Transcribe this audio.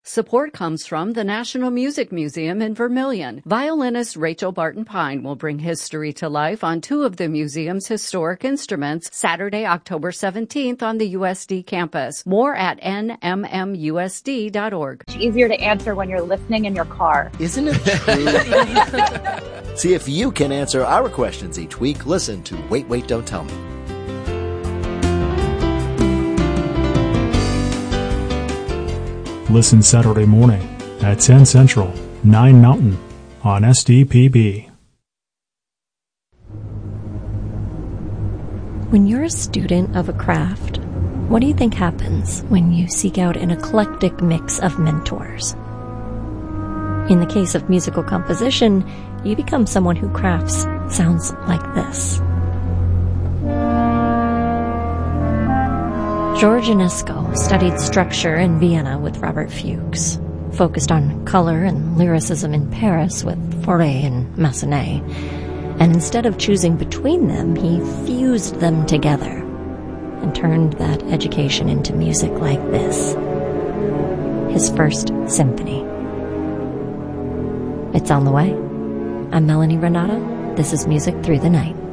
Support comes from the National Music Museum in Vermilion. Violinist Rachel Barton Pine will bring history to life on two of the museum's historic instruments Saturday, October 17th on the USD campus. More at nmmusd.org. It's easier to answer when you're listening in your car. Isn't it true? See if you can answer our questions each week. Listen to Wait, Wait, Don't Tell Me. Listen Saturday morning at 10 Central, 9 Mountain on SDPB. When you're a student of a craft, what do you think happens when you seek out an eclectic mix of mentors? In the case of musical composition, you become someone who crafts sounds like this. George Enesco studied structure in Vienna with Robert Fuchs, focused on color and lyricism in Paris with Fauré and Massenet, and instead of choosing between them, he fused them together and turned that education into music like this. His first symphony. It's on the way. I'm Melanie Renata. This is Music Through the Night.